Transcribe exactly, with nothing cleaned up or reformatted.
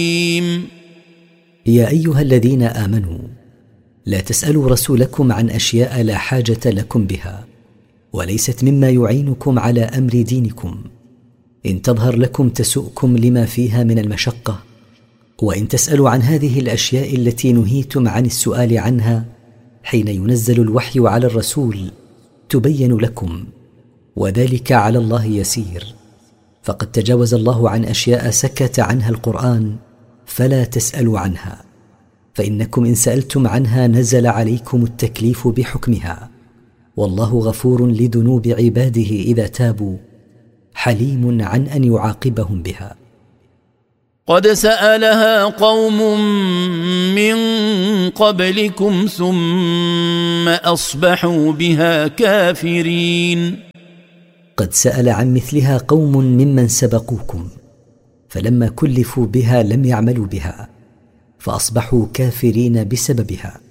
يا أيها الذين آمنوا لا تسألوا رسولكم عن أشياء لا حاجة لكم بها وليست مما يعينكم على أمر دينكم، إن تظهر لكم تسؤكم لما فيها من المشقة، وإن تسألوا عن هذه الأشياء التي نهيتم عن السؤال عنها حين ينزل الوحي على الرسول تبين لكم، وذلك على الله يسير. فقد تجاوز الله عن أشياء سكت عنها القرآن فلا تسألوا عنها، فإنكم إن سألتم عنها نزل عليكم التكليف بحكمها، والله غفور لذنوب عباده إذا تابوا، حليم عن أن يعاقبهم بها. قد سألها قوم من قبلكم ثم أصبحوا بها كافرين. قد سأل عن مثلها قوم ممن سبقوكم فلما كلفوا بها لم يعملوا بها فأصبحوا كافرين بسببها.